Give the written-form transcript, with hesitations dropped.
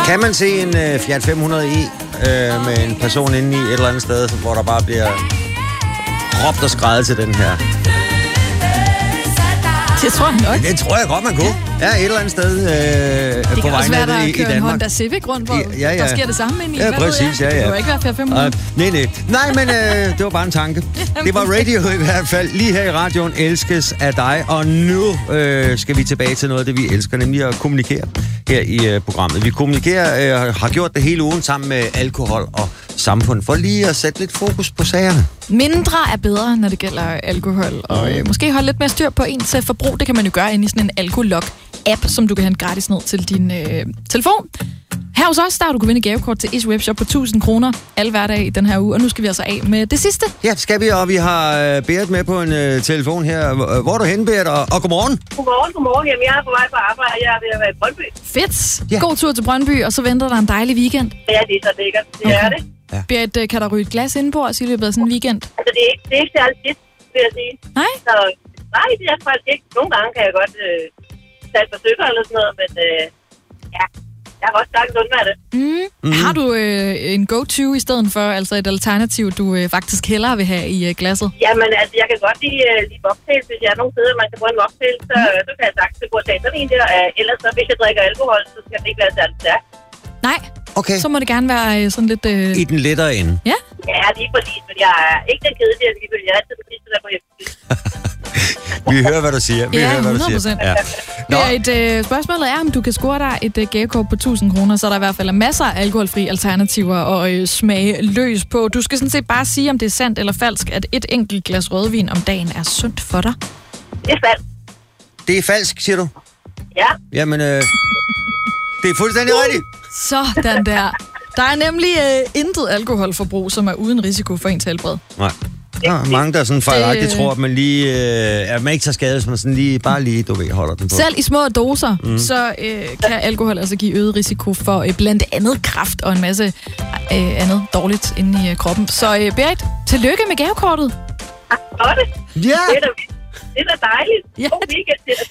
Kan man se en Fiat 500e med en person inde i et eller andet sted, hvor der bare bliver råbt og skreget til den her? Det tror jeg nok. Det tror jeg godt, man kunne. Ja, et eller andet sted det på kan også være, der i kører en Danmark. Honda Civic rundt, hvor der sker det samme ind i. Ja, præcis. Ja. Det må ikke være Fiat 500. Nej, men det var bare en tanke. Det var radio i hvert fald. Lige her i radioen elskes af dig. Og nu skal vi tilbage til noget af det, vi elsker, nemlig at kommunikere her i programmet. Vi kommunikerer, har gjort det hele ugen sammen med alkohol og samfund, for lige at sætte lidt fokus på sagerne. Mindre er bedre, når det gælder alkohol, og måske holde lidt mere styr på ens forbrug. Det kan man jo gøre inde i sådan en alkolog-app, som du kan hente gratis ned til din telefon. Her hos os, der har du kunnet vinde gavekort til Is Webshop på 1.000 kroner alle hverdage i den her uge, og nu skal vi altså af med det sidste. Ja, det skal vi, og vi har Berit med på en telefon her. Hvor er du henne, Berit? Og godmorgen. Godmorgen. Jamen, jeg er på vej på arbejde. Jeg er ved at være i Brøndby. Fedt. Ja. God tur til Brøndby, og så venter der en dejlig weekend. Ja, det er så lækkert. Det er det. Ja. Berit, kan der ryge et glas indenbords i løbet af sådan en weekend? Altså, det er ikke særlig tit, vil jeg sige. Nej? Så, nej, det er faktisk ikke. Nogle gange kan jeg godt tage et par stykker eller sådan noget, men ja, jeg har også sagtens undværet det. Har du en go-to i stedet for, altså et alternativ, du faktisk hellere vil have i glasset? Jamen, altså, jeg kan godt lide mocktails. Hvis jeg er nogle steder, man kan få en mocktail, så kan jeg sagtens gå og tage sådan en der. Ellers så, hvis jeg drikker alkohol, så skal det ikke være særlig stærkt. Nej. Okay. Så må det gerne være sådan lidt... I den lettere ende. Ja? Ja, lige præcis, men jeg er ikke den kedelige, jeg er altid præcis, der på hjemme. Vi hører, hvad du siger. Ja, 100%. Ja. Spørgsmålet er, om du kan score dig et gavekort på 1.000 kroner, så der i hvert fald er masser af alkoholfri alternativer og smage løs på. Du skal sådan set bare sige, om det er sandt eller falsk, at et enkelt glas rødvin om dagen er sundt for dig. Det er falsk. Det er falsk, siger du? Ja. Jamen, det er fuldstændig rigtigt. Sådan der. Der er nemlig intet alkoholforbrug, som er uden risiko for ens helbred. Nej. Der er mange, der sådan fejlagtigt tror, at man lige at man ikke tager skade, hvis man sådan lige, bare lige, du ved, holder den på. Selv i små doser, så kan alkohol altså give øget risiko for blandt andet kræft og en masse andet dårligt inde i kroppen. Så Berit, tillykke med gavekortet. Tak for det. Ja. Det er da dejligt. Ja. God weekend til dig